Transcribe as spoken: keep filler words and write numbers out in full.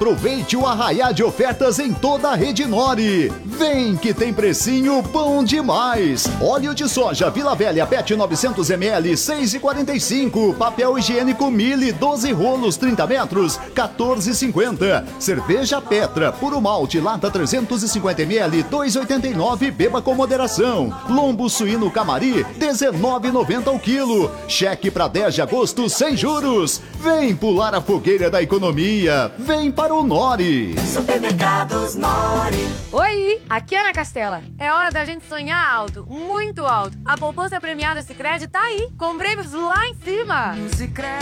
Aproveite o arraiá de ofertas em toda a rede Nori. Vem que tem precinho bom demais. Óleo de soja Vila Velha P E T novecentos mililitros, seis e quarenta e cinco. Papel higiênico Mille, doze rolos, trinta metros, quatorze e cinquenta. Cerveja Petra, puro malte, lata trezentos e cinquenta mililitros, dois e oitenta e nove. Beba com moderação. Lombo suíno Camari, dezenove e noventa o quilo. Cheque para dez de agosto sem juros. Vem pular a fogueira da economia. Vem para o Nori. Supermercados Nori. Oi, aqui é Ana Castela. É hora da gente sonhar alto, muito alto. A poupança premiada Sicredi tá aí, com prêmios lá em cima. No Sicredi.